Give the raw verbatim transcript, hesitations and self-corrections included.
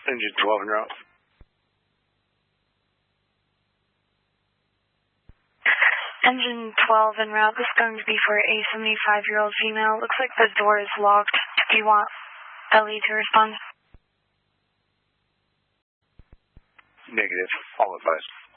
Engine twelve en route. Engine twelve en route. This is going to be for a seventy-five-year-old female. Looks like the door is locked. Do you want Ellie to respond? Negative. All advised.